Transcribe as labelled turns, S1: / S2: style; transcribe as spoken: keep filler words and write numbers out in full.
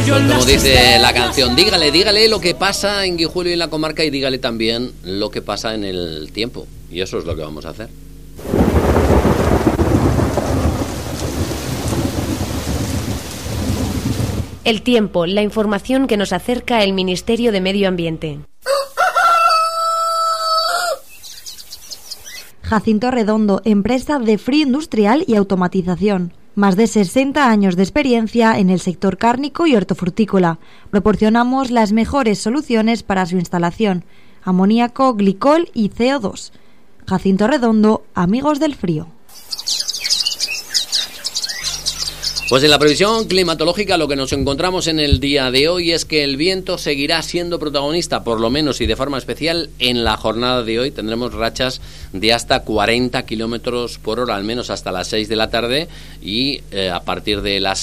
S1: Pues como dice la canción, dígale, dígale lo que pasa en Guijuelo y en la comarca y dígale también lo que pasa en el tiempo. Y eso es lo que vamos a hacer.
S2: El tiempo, la información que nos acerca el Ministerio de Medio Ambiente.
S3: Jacinto Redondo, empresa de frío industrial y automatización. Más de sesenta años de experiencia en el sector cárnico y hortofrutícola. Proporcionamos las mejores soluciones para su instalación: amoníaco, glicol y C O dos. Jacinto Redondo, amigos del frío.
S1: Pues en la previsión climatológica lo que nos encontramos en el día de hoy es que el viento seguirá siendo protagonista, por lo menos y de forma especial en la jornada de hoy. Tendremos rachas de hasta cuarenta kilómetros por hora, al menos hasta las seis de la tarde, y eh, a partir de las